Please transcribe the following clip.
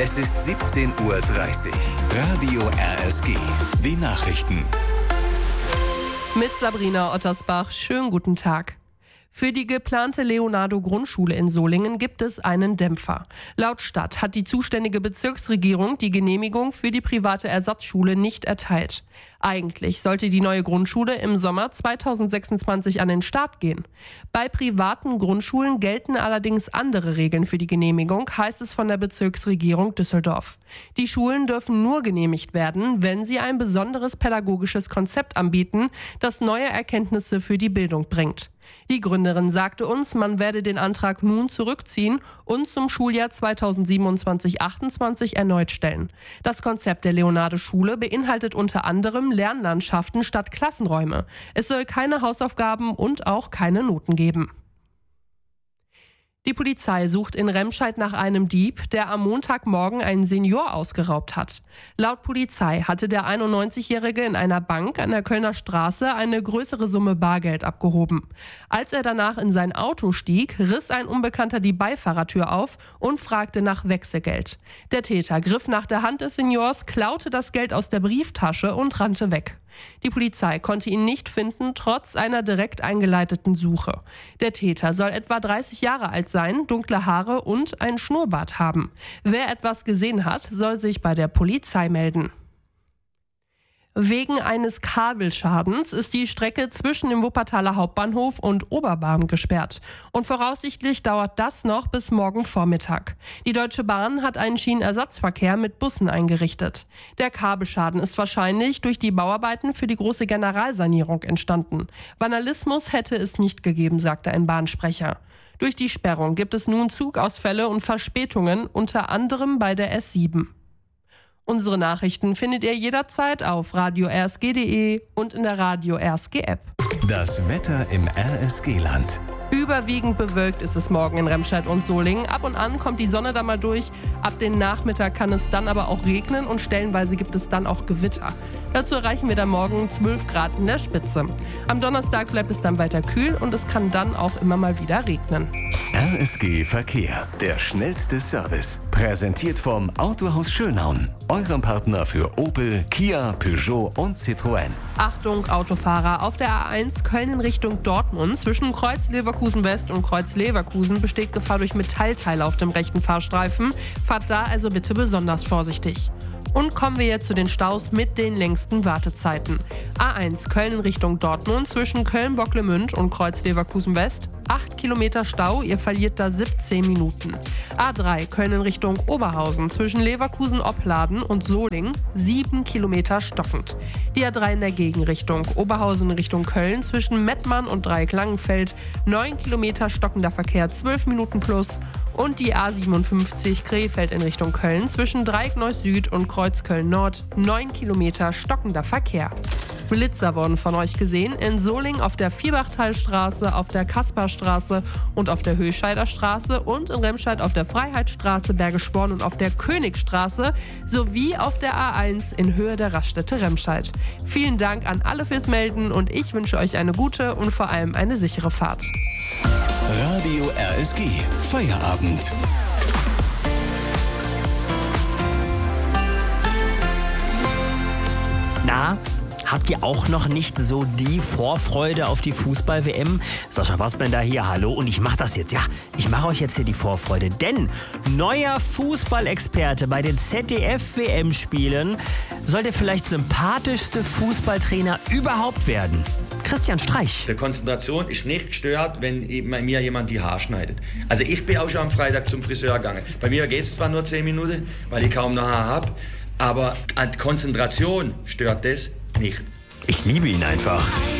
Es ist 17:30 Uhr. Radio RSG. Die Nachrichten. Mit Sabrina Ottersbach. Schönen guten Tag. Für die geplante Leonardo-Grundschule in Solingen gibt es einen Dämpfer. Laut Stadt hat die zuständige Bezirksregierung die Genehmigung für die private Ersatzschule nicht erteilt. Eigentlich sollte die neue Grundschule im Sommer 2026 an den Start gehen. Bei privaten Grundschulen gelten allerdings andere Regeln für die Genehmigung, heißt es von der Bezirksregierung Düsseldorf. Die Schulen dürfen nur genehmigt werden, wenn sie ein besonderes pädagogisches Konzept anbieten, das neue Erkenntnisse für die Bildung bringt. Die Gründerin sagte uns, man werde den Antrag nun zurückziehen und zum Schuljahr 2027/28 erneut stellen. Das Konzept der Leonardo-Schule beinhaltet unter anderem Lernlandschaften statt Klassenräume. Es soll keine Hausaufgaben und auch keine Noten geben. Die Polizei sucht in Remscheid nach einem Dieb, der am Montagmorgen einen Senior ausgeraubt hat. Laut Polizei hatte der 91-Jährige in einer Bank an der Kölner Straße eine größere Summe Bargeld abgehoben. Als er danach in sein Auto stieg, riss ein Unbekannter die Beifahrertür auf und fragte nach Wechselgeld. Der Täter griff nach der Hand des Seniors, klaute das Geld aus der Brieftasche und rannte weg. Die Polizei konnte ihn nicht finden, trotz einer direkt eingeleiteten Suche. Der Täter soll etwa 30 Jahre alt sein, dunkle Haare und ein Schnurrbart haben. Wer etwas gesehen hat, soll sich bei der Polizei melden. Wegen eines Kabelschadens ist die Strecke zwischen dem Wuppertaler Hauptbahnhof und Oberbarm gesperrt. Und voraussichtlich dauert das noch bis morgen Vormittag. Die Deutsche Bahn hat einen Schienenersatzverkehr mit Bussen eingerichtet. Der Kabelschaden ist wahrscheinlich durch die Bauarbeiten für die große Generalsanierung entstanden. Vandalismus hätte es nicht gegeben, sagte ein Bahnsprecher. Durch die Sperrung gibt es nun Zugausfälle und Verspätungen, unter anderem bei der S7. Unsere Nachrichten findet ihr jederzeit auf radio-rsg.de und in der Radio RSG App. Das Wetter im RSG-Land. Überwiegend bewölkt ist es morgen in Remscheid und Solingen. Ab und an kommt die Sonne da mal durch. Ab dem Nachmittag kann es dann aber auch regnen und stellenweise gibt es dann auch Gewitter. Dazu erreichen wir dann morgen 12 Grad in der Spitze. Am Donnerstag bleibt es dann weiter kühl und es kann dann auch immer mal wieder regnen. RSG Verkehr, der schnellste Service. Präsentiert vom Autohaus Schönhaun, eurem Partner für Opel, Kia, Peugeot und Citroën. Achtung, Autofahrer, auf der A1 Köln in Richtung Dortmund zwischen Kreuz Leverkusen West und Kreuz Leverkusen besteht Gefahr durch Metallteile auf dem rechten Fahrstreifen. Fahrt da also bitte besonders vorsichtig. Und kommen wir jetzt zu den Staus mit den längsten Wartezeiten. A1 Köln in Richtung Dortmund zwischen Köln-Bocklemünd und Kreuz Leverkusen West. 8 Kilometer Stau, ihr verliert da 17 Minuten. A3 Köln in Richtung Oberhausen zwischen Leverkusen-Opladen und Solingen. 7 Kilometer stockend. Die A3 in der Gegenrichtung Oberhausen in Richtung Köln zwischen Mettmann und Dreieck-Langenfeld. 9 Kilometer stockender Verkehr, 12 Minuten plus. Und die A57 Krefeld in Richtung Köln zwischen Dreieck-Neuss Süd und Kreuzköln Nord. 9 Kilometer stockender Verkehr. Blitzer wurden von euch gesehen in Solingen auf der Vierbachtalstraße, auf der Kasperstraße und auf der Höscheider Straße und in Remscheid auf der Freiheitsstraße, Bergisch Born und auf der Königstraße sowie auf der A1 in Höhe der Raststätte Remscheid. Vielen Dank an alle fürs Melden und ich wünsche euch eine gute und vor allem eine sichere Fahrt. Radio RSG, Feierabend. Na, habt ihr auch noch nicht so die Vorfreude auf die Fußball-WM? Sascha Wassbender hier, hallo. Und ich mache das jetzt, ich mache euch jetzt hier die Vorfreude. Denn neuer Fußballexperte bei den ZDF-WM-Spielen soll der vielleicht sympathischste Fußballtrainer überhaupt werden. Christian Streich. Die Konzentration ist nicht gestört, wenn mir jemand die Haare schneidet. Also ich bin auch schon am Freitag zum Friseur gegangen. Bei mir geht es zwar nur 10 Minuten, weil ich kaum noch Haare habe, aber an Konzentration stört das nicht. Ich liebe ihn einfach.